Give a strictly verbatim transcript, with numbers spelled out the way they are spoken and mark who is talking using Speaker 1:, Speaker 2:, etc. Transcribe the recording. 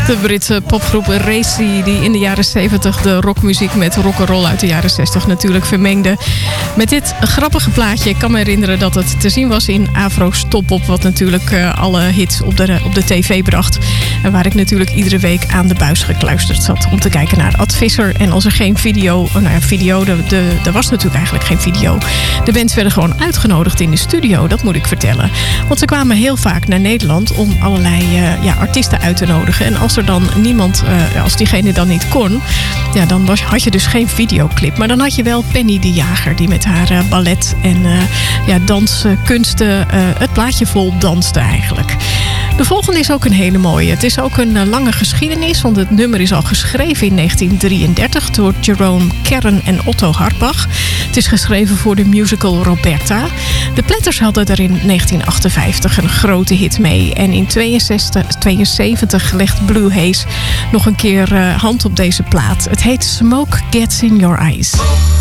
Speaker 1: De Britse popgroep Racy, die in de jaren zeventig de rockmuziek met rock'n'roll uit de jaren zestig natuurlijk vermengde. Met dit grappige plaatje, ik kan me herinneren dat het te zien was in Avro Stop-Op, wat natuurlijk uh, alle hits op de, op de tv bracht. En waar ik natuurlijk iedere week aan de buis gekluisterd zat om te kijken naar Ad Visser. En als er geen video, oh nou ja, video, de, de, er was natuurlijk eigenlijk geen video. De bands werden gewoon uitgenodigd in de studio, dat moet ik vertellen. Want ze kwamen heel vaak naar Nederland om allerlei uh, ja, artiesten uit te nodigen. En als er dan niemand, uh, als diegene dan niet kon, ja, dan was, had je dus geen videoclip. Maar dan had je wel Penny de Jager, die met haar uh, ballet en uh, ja, danskunsten uh, het plaatje vol danste eigenlijk. De volgende is ook een hele mooie. Het is ook een uh, lange geschiedenis, want het nummer is al geschreven in negentien drieëndertig door Jerome Kern en Otto Harbach. Het is geschreven voor de musical Roberta. De Platters hadden er in negentien achtenvijftig een grote hit mee. En in tweeënzestig, tweeënzeventig legt Blue Haze nog een keer uh, hand op deze plaat. Het heet Smoke Gets in Your Eyes.